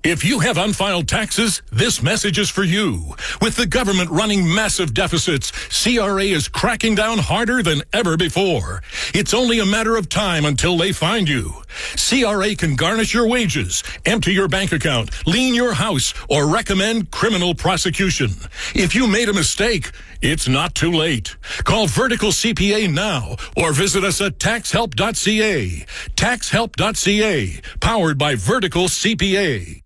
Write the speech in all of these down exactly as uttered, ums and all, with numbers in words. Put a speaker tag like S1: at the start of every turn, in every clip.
S1: If you have unfiled taxes, this message is for you. With the government running massive deficits, C R A is cracking down harder than ever before. It's only a matter of time until they find you. C R A can garnish your wages, empty your bank account, lien your house, or recommend criminal prosecution. If you made a mistake, it's not too late. Call Vertical C P A now or visit us at tax help dot c a. tax help dot c a, powered by Vertical C P A.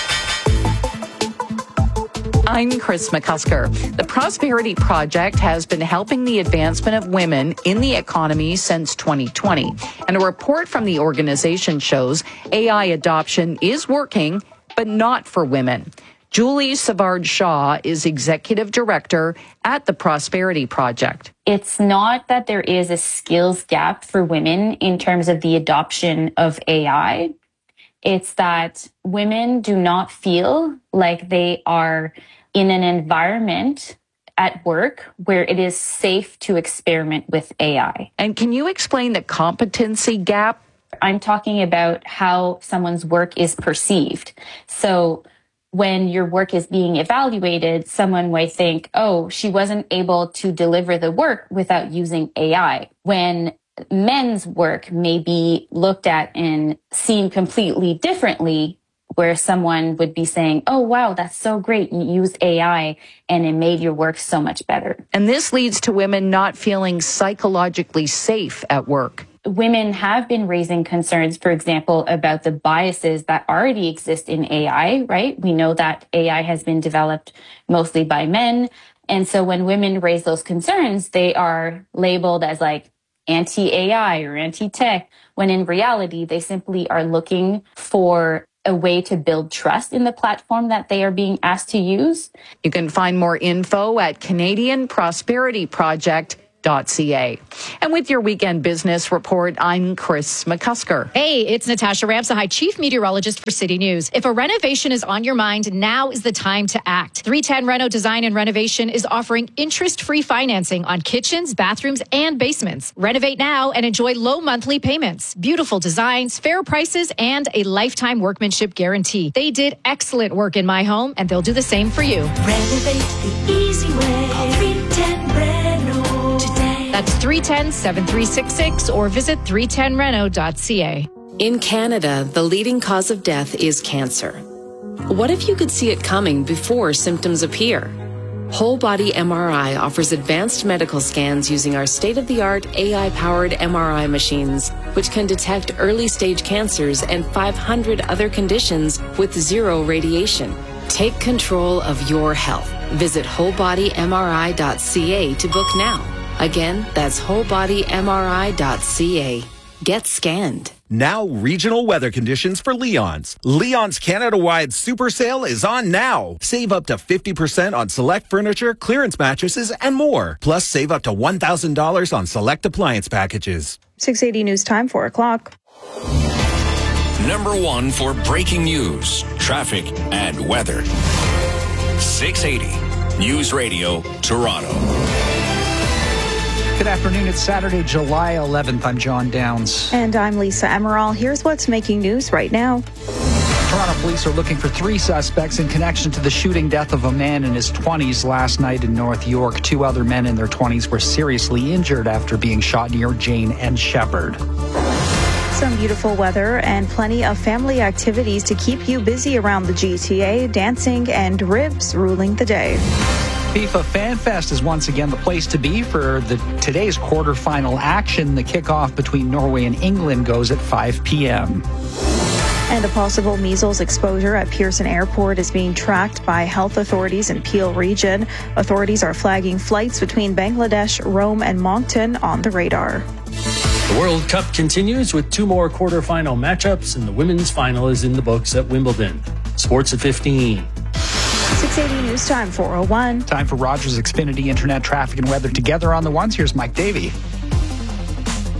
S2: I'm Chris McCusker. The Prosperity Project has been helping the advancement of women in the economy since twenty twenty. And a report from the organization shows A I adoption is working, but not for women. Julie Savard-Shaw is executive director at the Prosperity Project.
S3: It's not that there is a skills gap for women in terms of the adoption of A I. It's that women do not feel like they are in an environment at work where it is safe to experiment with A I.
S2: And can you explain the competency gap?
S3: I'm talking about how someone's work is perceived. So when your work is being evaluated, someone might think, oh, she wasn't able to deliver the work without using A I. When men's work may be looked at and seen completely differently, where someone would be saying, oh, wow, that's so great. You used A I and it made your work so much better.
S2: And this leads to women not feeling psychologically safe at work.
S3: Women have been raising concerns, for example, about the biases that already exist in A I, right? We know that A I has been developed mostly by men. And so when women raise those concerns, they are labeled as like anti-A I or anti-tech, when in reality, they simply are looking for a way to build trust in the platform that they are being asked to use.
S2: You can find more info at Canadian Prosperity Project dot c a. And with your weekend business report, I'm Chris McCusker.
S4: Hey, it's Natasha Ramsahai, Chief Meteorologist for City News. If a renovation is on your mind, now is the time to act. three ten Reno Design and Renovation is offering interest-free financing on kitchens, bathrooms, and basements. Renovate now and enjoy low monthly payments, beautiful designs, fair prices, and a lifetime workmanship guarantee. They did excellent work in my home, and they'll do the same for you.
S5: Renovate the easy way. Call three ten Reno.
S4: That's three one zero, seven three six six or visit three ten reno dot c a.
S6: In Canada, the leading cause of death is cancer. What if you could see it coming before symptoms appear? Whole Body M R I offers advanced medical scans using our state-of-the-art A I-powered M R I machines, which can detect early-stage cancers and five hundred other conditions with zero radiation. Take control of your health. Visit whole body m r i dot c a to book now. Again, that's whole body m r i dot c a. Get scanned.
S7: Now, regional weather conditions for Leon's. Leon's Canada-wide super sale is on now. Save up to fifty percent on select furniture, clearance mattresses, and more. Plus, save up to one thousand dollars on select appliance packages.
S8: six eighty News Time, four o'clock.
S9: Number one for breaking news, traffic, and weather. six eighty News Radio, Toronto.
S10: Good afternoon. It's Saturday, July eleventh. I'm John Downs.
S8: And I'm Lisa Emerald. Here's what's making news right now.
S10: Toronto police are looking for three suspects in connection to the shooting death of a man in his twenties last night in North York. Two other men in their twenties were seriously injured after being shot near Jane and Shepherd.
S8: Some beautiful weather and plenty of family activities to keep you busy around the G T A. Dancing and ribs ruling the day.
S10: FIFA Fan Fest is once again the place to be for the today's quarterfinal action. The kickoff between Norway and England goes at five p.m.
S8: And a possible measles exposure at Pearson Airport is being tracked by health authorities in Peel region. Authorities are flagging flights between Bangladesh, Rome, and Moncton on the radar.
S11: The World Cup continues with two more quarterfinal matchups, and the women's final is in the books at Wimbledon. Sports at fifteen.
S8: six eighty News Time, four oh one.
S10: Time for Rogers Xfinity Internet traffic and weather together on the ones. Here's Mike Davey.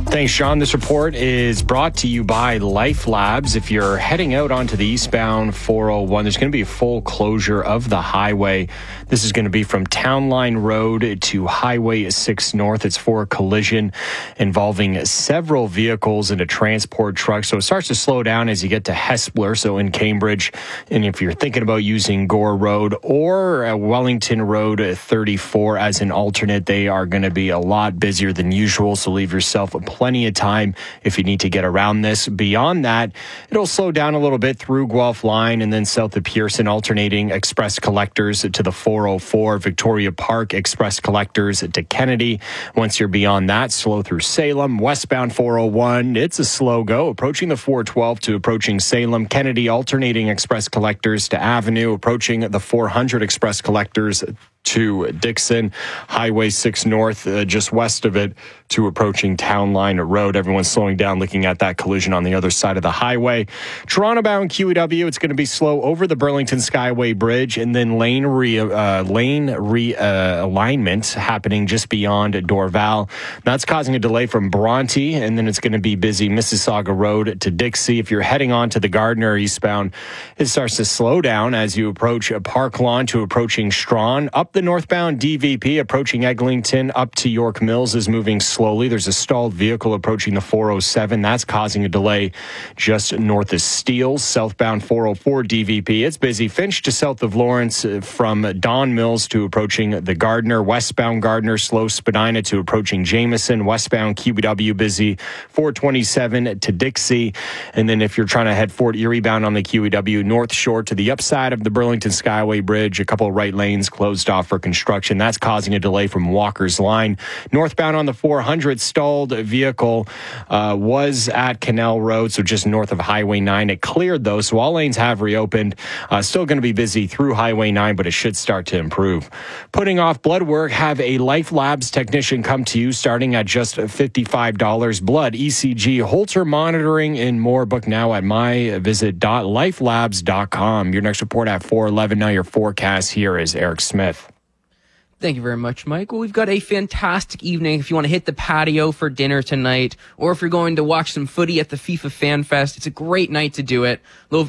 S12: Thanks, Sean. This report is brought to you by Life Labs. If you're heading out onto the eastbound four oh one, there's going to be a full closure of the highway. This is going to be from Town Line Road to Highway six North. It's for a collision involving several vehicles and a transport truck. So it starts to slow down as you get to Hespeler, so in Cambridge. And if you're thinking about using Gore Road or uh, Wellington Road thirty-four as an alternate, they are going to be a lot busier than usual. So leave yourself a plenty of time if you need to get around this. Beyond that, it'll slow down a little bit through Guelph Line and then south of Pearson, alternating express collectors to the four oh four, Victoria Park express collectors to Kennedy. Once you're beyond that, slow through Salem, westbound four oh one. It's a slow go, approaching the four twelve to approaching Salem. Kennedy alternating express collectors to Avenue, approaching the four hundred express collectors to Dixon. Highway six North, uh, just west of it, to approaching Town Line Road. Everyone's slowing down, looking at that collision on the other side of the highway. Toronto-bound Q E W, it's going to be slow over the Burlington Skyway Bridge, and then lane re, uh, lane re, uh, alignment happening just beyond Dorval. That's causing a delay from Bronte, and then it's going to be busy Mississauga Road to Dixie. If you're heading on to the Gardiner eastbound, it starts to slow down as you approach Park Lawn to approaching Strawn. Up the northbound D V P, approaching Eglinton up to York Mills, is moving slowly. There's a stalled vehicle approaching the four oh seven. That's causing a delay just north of Steeles. Southbound four oh four D V P, it's busy. Finch to south of Lawrence from Don Mills to approaching the Gardiner. Westbound Gardiner, slow Spadina to approaching Jameson. Westbound Q B W busy. four twenty-seven to Dixie. And then if you're trying to head Fort Erie bound on the Q E W, North Shore to the upside of the Burlington Skyway Bridge, a couple of right lanes closed off for construction. That's causing a delay from Walker's Line. Northbound on the four hundred, stalled vehicle uh, was at Canal Road, so just north of Highway nine. It cleared, though, so all lanes have reopened. Uh, still going to be busy through Highway nine, but it should start to improve. Putting off blood work, have a Life Labs technician come to you starting at just fifty-five dollars. Blood, E C G, Holter monitoring, and more. Book now at my visit dot life labs dot com. Your next report at four eleven. Now your forecast here is Eric Smith.
S13: Thank you very much, Mike. Well, we've got a fantastic evening. If you want to hit the patio for dinner tonight, or if you're going to watch some footy at the FIFA Fan Fest, it's a great night to do it. Little